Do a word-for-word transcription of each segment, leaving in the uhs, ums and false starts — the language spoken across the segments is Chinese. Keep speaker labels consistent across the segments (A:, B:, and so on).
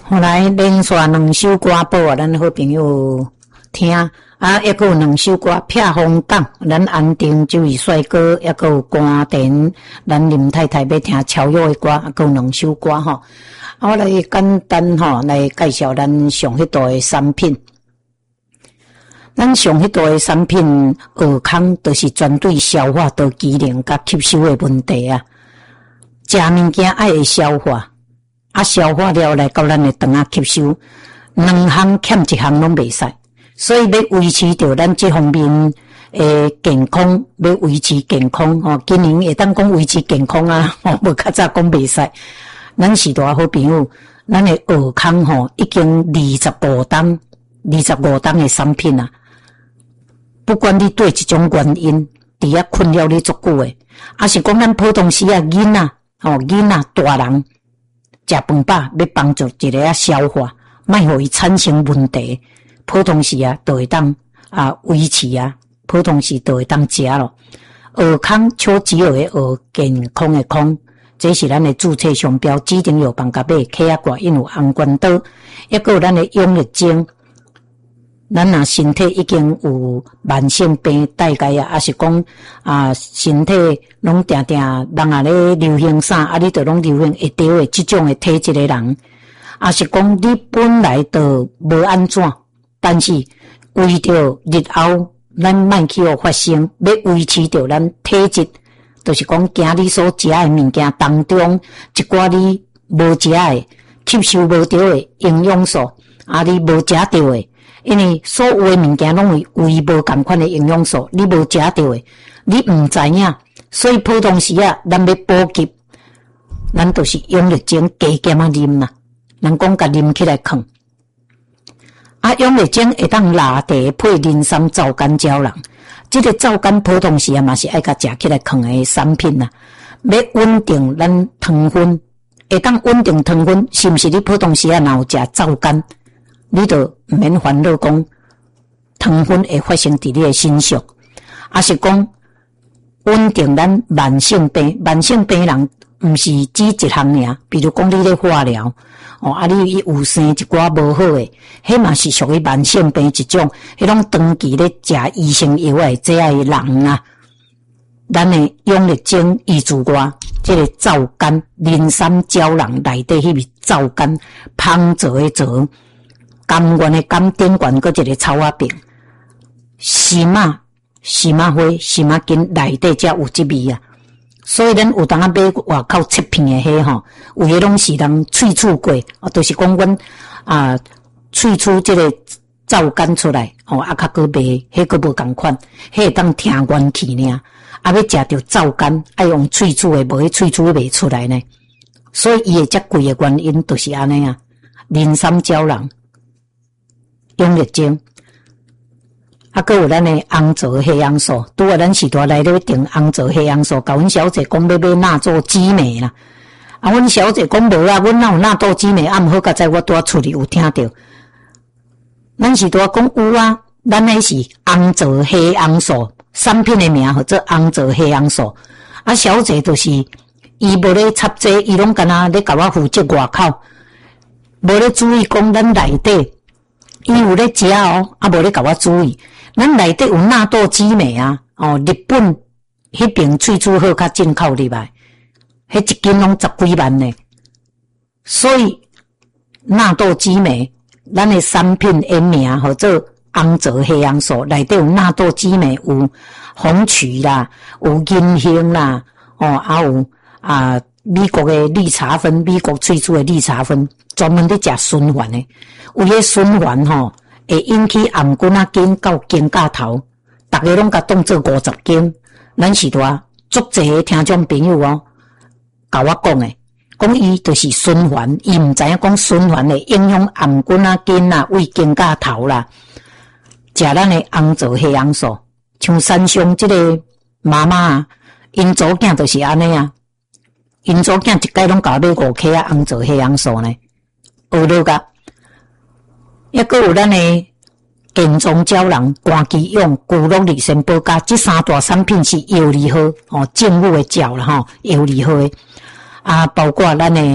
A: 后来连续两首歌报啊，咱好朋友听啊，还佫有两首歌撇风港，咱安定这位帅哥，抑佫有歌田，咱林太太要听超越的歌，啊，佫有两首歌吼。我来简单吼来介绍咱上迄度的产品。咱上迄度的产品，尔康就是专对消化道机能甲吸收的问题啊。食物件爱会消化，啊消化了来到咱的肠啊吸收，两项欠一项拢袂使。所以要维持着咱这方面诶健康，要维持健康吼，今年会当讲维持健康啊，吼，无较早讲袂使。咱是大好朋友，咱的尔康吼已经二十五档，二十五档的产品啊。不管你对一种原因，伫遐困扰你足久诶，还是讲咱普通时啊囡仔，吼囡仔大人食饭饱要帮助一个啊消化，莫互伊产生问题。普通时啊，都会当啊维持啊，普通时都会当食咯。尔康超只有的尔健康的康，这是咱的注册商标，指定药房甲买，客啊挂印有红关刀，抑个有咱的永力精。咱若身体已经有慢性病大概啊，还是讲啊身体拢定定人啊咧流行啥，啊你着拢流行会得的即种的体质的人，啊是讲你本来就无安怎，但是为着日后咱莫去互发生，要维持着咱体质，就是讲今日所食的物件当中一寡你无食的吸收无着的营养素，啊你无食着的。因为所有的物件拢有为无共款的营养素，你无食到的，你毋知影，所以普通时啊，咱要补给，咱就是用力精加减啊啉啦，人讲甲啉起来囥。啊，用力精会当拉茶配磷酸皂苷胶囊，这个皂苷普通时啊嘛是爱甲食起来囥的产品啦，要稳定咱糖分，会当稳定糖分，是毋是你普通时啊若有食皂苷？你就毋免烦恼讲糖分会发生伫你的身上，还是讲稳定咱慢性病。慢性病人毋是指一项尔，比如讲你咧化疗，哦啊你有生一寡无好诶，迄嘛是属于慢性病一种，迄种长期咧食医生药诶这样诶人啊，咱诶用力精医治我，这个皂苷磷酸胶囊内底迄个皂苷芳泽诶泽。甘愿的甘顶悬搁一个草仔饼，西马西马花西马根内底才有即味啊！所以咱有当啊买外口切片的迄吼，有诶拢是人萃取过，啊，就是讲阮啊萃取即个皂苷出来，哦啊较搁卖，迄个无共款，迄会当听元气呢。啊，要食着皂苷，爱用萃取的，无去萃取袂出来呢。所以伊会遮贵的原因就是安尼啊，磷酸胶囊。用力精，啊，搁有咱的红枣黑杨素，拄啊，咱时代来咧订红枣黑杨素，甲阮小姐讲要买纳做姊妹啦。啊，阮小姐讲无啊，阮哪有纳做姊妹？啊，毋好，甲在我拄厝里有听到。咱时代讲有啊，咱迄是红枣黑杨素，产品的名叫做红枣黑杨素。啊，小姐就是伊无咧插这，伊拢干那咧甲我负责外口，无咧注意讲咱内底。伊有咧食哦，啊无咧甲我注意，咱内底有纳豆姊妹啊，哦，日本迄边萃取好较进口入来，迄一斤拢十几万呢。所以纳豆姊妹，咱的产品的名叫做红枣黑杨素，内底有纳豆姊妹，有红曲啦，有银杏啦，哦，还有啊美国的绿茶酚，美国萃取的绿茶酚，专门咧食循环的。有迄循环吼，会引起颔骨啊筋到肩胛头，逐个拢甲当做五十斤。咱是多足侪个听众朋友哦，甲我讲诶，讲伊就是循环，伊毋知影讲循环会影响颔骨啊筋啊，为肩胛头啦。食咱诶红枣黑杨素，像山上即个妈妈啊，因祖囝就是安尼啊，因祖囝一概拢甲我买五克啊红枣黑杨素呢，学落甲。抑阁有咱诶健壮胶囊、肝肌用、骨碌利肾保加，这三大产品是药理好哦，政府诶照啦吼，药理好诶啊，包括咱诶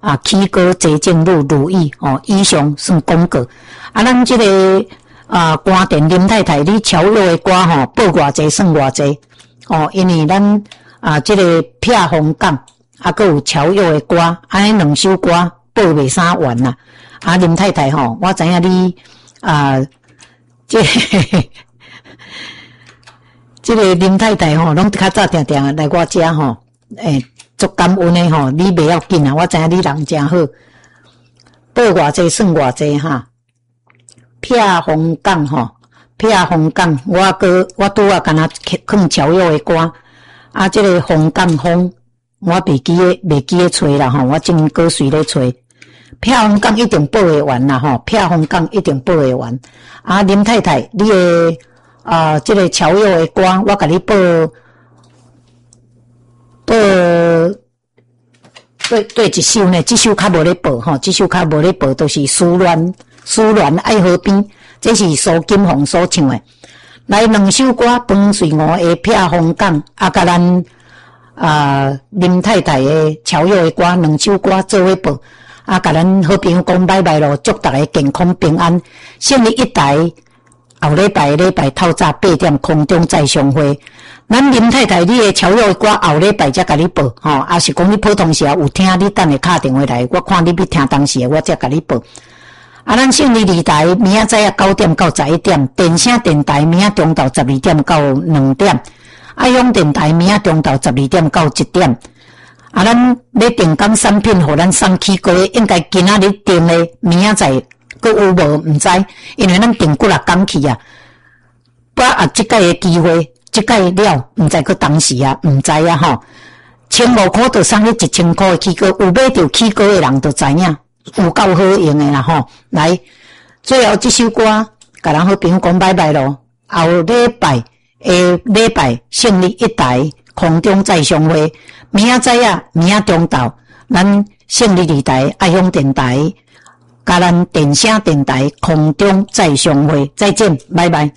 A: 啊，起歌齐正如如意哦，以上算功过。啊，咱这个啊歌店林太太，你超约的歌吼，报偌济算偌济哦，因为咱啊这个撇风港，啊，佮有超约的歌，安尼两首歌报袂啥完啦。啊，林太太吼，我知影你啊，这个这个林太太吼，拢较早定定来我家吼，诶。足感恩的吼，你袂要紧啊！我知影你人真好，报偌济算偌济哈。撇风港吼，撇风港，我个我拄啊，敢若放超友的歌，啊，这个风港风，我袂记诶，袂记诶吹啦吼，我正搁随咧吹。撇风港一定报会完啦吼，撇风港一定报会完。啊，林太太，你诶啊，这个超友的歌，我甲你报。报对对一首呢，这首较无咧报吼，这首较无咧报，都是思恋思恋爱河边，这是苏金凤所唱的。来两首歌，伴随我的撇风港，啊，甲咱啊林太太的超友的歌，两首歌做伙报，啊，甲咱好朋友讲拜拜咯，祝大家健康平安，胜利一代。后礼拜礼拜透早八点空中再相会。咱林太太，你的超友的歌后礼拜才甲你报，吼，啊是讲你普通时有听，你等下打电话来，我看你要听当时的，我才甲你报。啊，咱胜利二台明仔载啊九点到十一点，电声电台明仔中到十二点到两点，爱用电台明仔中到十二点到一点。啊，咱要订购产品，互咱送去过，应该今仔日订的，明仔载。佫有无毋知，因为咱订几六工去啊，把啊即届的机会，即届了，毋知佫当时啊，毋知啊吼，千五块就送你一千块的起膏，有买着起膏的人就知影，有够好用的啦吼。来，最后这首歌，甲咱好朋友讲拜拜咯，后礼拜下礼拜胜利一台空中再相会，明仔载啊，明仔中昼，咱胜利二台爱享电台。甲咱电声电台空中再相会，再见，拜拜。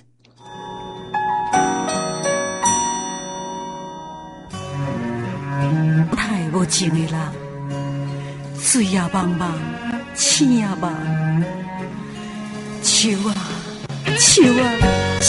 B: 太无情的人，水也茫茫，星也茫，树啊，树啊。